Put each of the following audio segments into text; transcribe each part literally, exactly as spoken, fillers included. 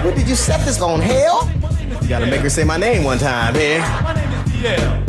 Hughley, did you set this on hell? You gotta make her say my name one time here. Yeah.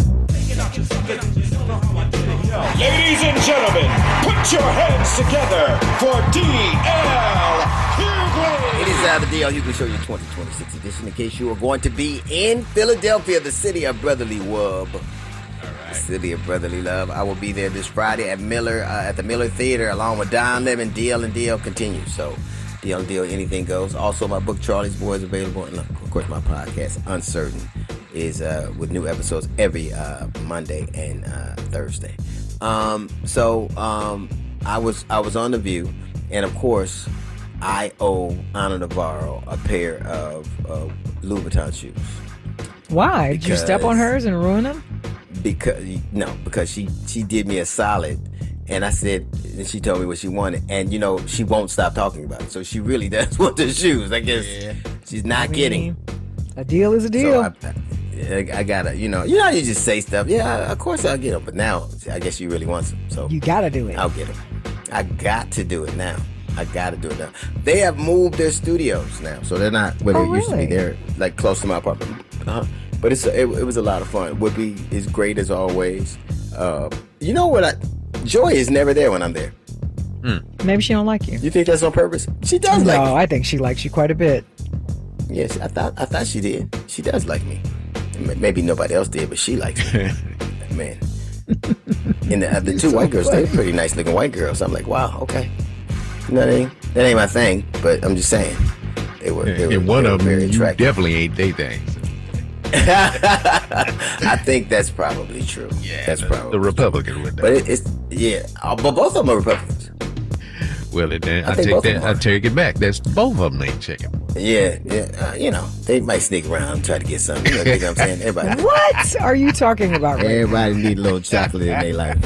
Ladies and gentlemen, put your hands together for D L Hughley. It is uh, the D L Hughley Show, your twenty twenty-six edition. In case you are going to be in Philadelphia, the city of brotherly love. The city of brotherly love. I will be there this Friday at Miller, uh, at the Miller Theater, along with Don Lemon. D L and D L continue. So, D L and D L, anything goes. Also, my book, Charlie's Boy, is available. And, of course, my podcast, Uncertain, is uh, with new episodes every uh, Monday and uh, Thursday. Um, so, um, I was I was on The View, and, of course, I owe Ana Navarro a pair of uh, Louboutin shoes. Why? Did you step on hers and ruin them? Because no, because she she did me a solid, and I said, and she told me what she wanted, and you know she won't stop talking about it. So she really does want the shoes. I guess yeah. she's not I mean, kidding. A deal is a deal. So I, I, I gotta, you know, you know, how you just say stuff. Yeah, of course I'll get them, but now I guess she really wants them. So you gotta do it. I'll get them. I got to do it now. I gotta do it now. They have moved their studios now, so they're not where oh, they really? used to be. They're like close to my apartment. Uh-huh. But it's it, it was a lot of fun. Whoopi is great as always. Uh, you know what? I, Joy is never there when I'm there. Mm. Maybe she don't like you. You think that's on purpose? She does no, like me. No, I think she likes you quite a bit. Yes, I thought I thought she did. She does like me. Maybe nobody else did, but she likes me. Man. And the, the two so white girls, funny. They're pretty nice looking white girls. I'm like, wow, okay. You know, that ain't, that ain't my thing, but I'm just saying. They were, they were, and one they were of them very attractive. Definitely ain't they things. I think that's probably true. Yeah, that's the, probably the Republican with that. But it, it's yeah, uh, but both of them are Republicans. Well, then I, I take that. I take it back. That's both of them ain't chicken. Yeah, yeah. Uh, you know, they might sneak around and try to get something. You know, what I'm saying? Everybody. What are you talking about? Right Everybody need a little chocolate in their life.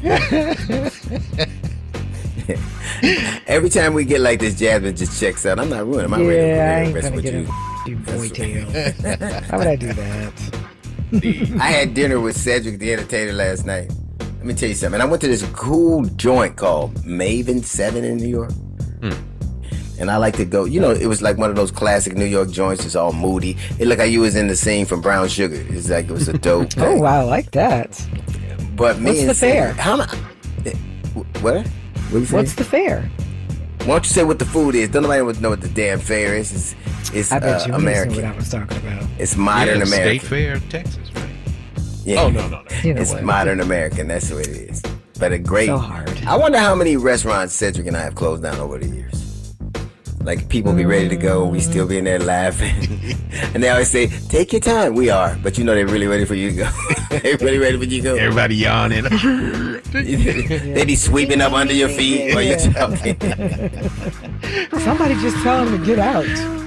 Every time we get like this, Jasmine just checks out. I'm not ruining my yeah, radio career. I ain't Rest gonna with get you. a do boy tail. Why would I do that? I had dinner with Cedric the Entertainer last night. Let me tell you something. I went to this cool joint called Maven seven in New York. Hmm. And I like to go, you know, it was like one of those classic New York joints. It's all moody. It looked like you was in the scene from Brown Sugar. It's like it was a dope thing. Oh, wow, I like that. But me What's and the fare? How much? What? What What's the fare? Why don't you say what the food is? Don't nobody know what the damn fare is. It's, it's I bet uh, you American. what I was talking about. It's modern yeah, American. State Fair, Texas, right? Yeah. Oh, no, no, no. You know it's what? modern American. That's what it is. But a great. So hard. I wonder how many restaurants Cedric and I have closed down over the years. Like, people be ready to go, we still be in there laughing. And they always say, take your time. We are. But you know they're really ready for you to go. They're really ready for you to go. Everybody yawning. They be sweeping up under your feet while you're talking. Somebody just tell them to get out.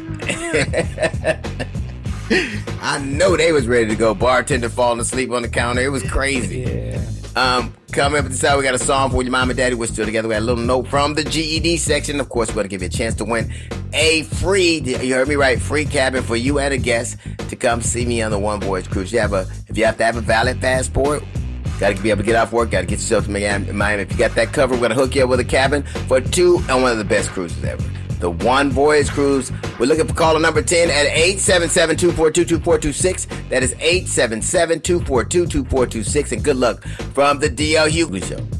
I know they was ready to go. Bartender falling asleep on the counter. It was crazy. Yeah. Um, coming up at this hour, we got a song for your mom and daddy. We're still together. We got a little note from the G E D section. Of course, we're going to give you a chance to win a free, you heard me right, free cabin for you and a guest to come see me on the One Voyage Cruise. You have a, if you have to have a valid passport, got to be able to get off work, got to get yourself to Miami. If you got that covered, we're going to hook you up with a cabin for two and one of the best cruises ever. The One Voyage Cruise. We're looking for caller number ten at eight seven seven, two four two, two four two six. That is eight seven seven, two four two, two four two six. And good luck from the D L Hughley Show.